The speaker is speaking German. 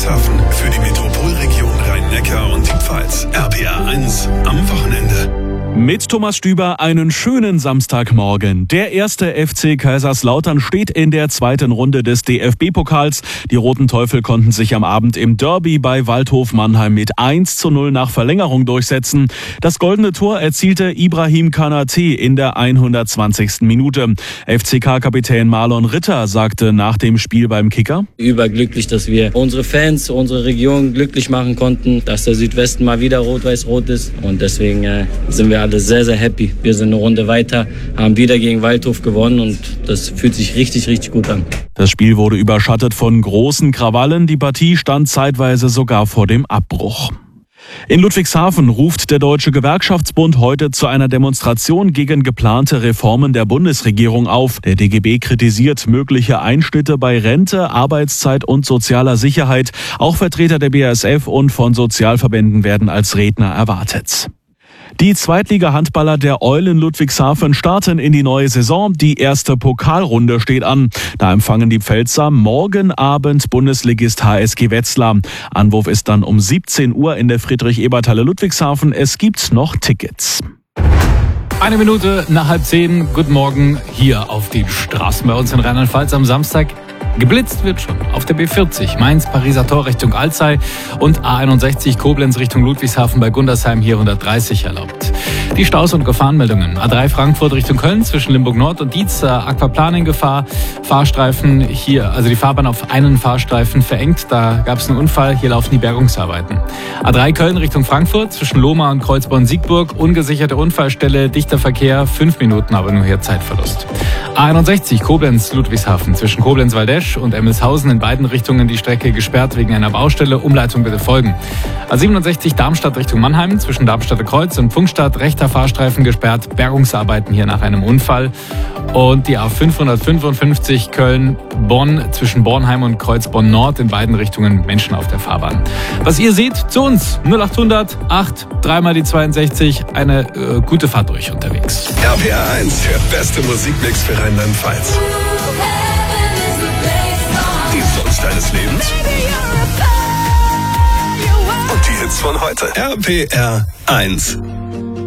Ludwigshafen für die Metropolregion Rhein-Neckar und die Pfalz. RPR 1 am Wochenende. Mit Thomas Stüber einen schönen Samstagmorgen. Der erste FC Kaiserslautern steht in der zweiten Runde des DFB-Pokals. Die Roten Teufel konnten sich am Abend im Derby bei Waldhof Mannheim mit 1:0 nach Verlängerung durchsetzen. Das goldene Tor erzielte Ibrahim Kanate in der 120. Minute. FCK-Kapitän Marlon Ritter sagte nach dem Spiel beim Kicker: Überglücklich, dass wir unsere Fans, unsere Region glücklich machen konnten, dass der Südwesten mal wieder rot-weiß-rot ist. Und deswegen sind wir alle sehr, sehr happy. Wir sind eine Runde weiter, haben wieder gegen Waldhof gewonnen und das fühlt sich richtig, richtig gut an. Das Spiel wurde überschattet von großen Krawallen. Die Partie stand zeitweise sogar vor dem Abbruch. In Ludwigshafen ruft der Deutsche Gewerkschaftsbund heute zu einer Demonstration gegen geplante Reformen der Bundesregierung auf. Der DGB kritisiert mögliche Einschnitte bei Rente, Arbeitszeit und sozialer Sicherheit. Auch Vertreter der BASF und von Sozialverbänden werden als Redner erwartet. Die Zweitliga-Handballer der Eulen Ludwigshafen starten in die neue Saison. Die erste Pokalrunde steht an. Da empfangen die Pfälzer morgen Abend Bundesligist HSG Wetzlar. Anwurf ist dann um 17 Uhr in der Friedrich-Ebert-Halle Ludwigshafen. Es gibt noch Tickets. 1 Minute nach 9:30. Guten Morgen hier auf den Straßen bei uns in Rheinland-Pfalz am Samstag. Geblitzt wird schon auf der B40 Mainz-Pariser Tor Richtung Alzey und A61 Koblenz Richtung Ludwigshafen bei Gundersheim hier 130 erlaubt. Die Staus- und Gefahrenmeldungen. A3 Frankfurt Richtung Köln zwischen Limburg Nord und Dietz, Aquaplaning in Gefahr. Fahrstreifen hier, also die Fahrbahn auf einen Fahrstreifen verengt. Da gab es einen Unfall, hier laufen die Bergungsarbeiten. A3 Köln Richtung Frankfurt zwischen Lohmar und Kreuzborn-Siegburg. Ungesicherte Unfallstelle, dichter Verkehr, 5 Minuten, aber nur hier Zeitverlust. A61 Koblenz Ludwigshafen zwischen Koblenz-Waldesch und Emmelshausen in beiden Richtungen die Strecke gesperrt wegen einer Baustelle. Umleitung bitte folgen. A67 Darmstadt Richtung Mannheim zwischen Darmstadter Kreuz und Pfungstadt. Rechter Fahrstreifen gesperrt. Bergungsarbeiten hier nach einem Unfall. Und die A555 Köln-Bonn zwischen Bornheim und Kreuzborn Nord in beiden Richtungen Menschen auf der Fahrbahn. Was ihr seht, zu uns 0800 8 3 mal die 62. Eine gute Fahrt durch unterwegs. RPR 1, der beste Musikmix für Rheinland-Pfalz. Die Songs deines Lebens und die Hits von heute. RPR 1.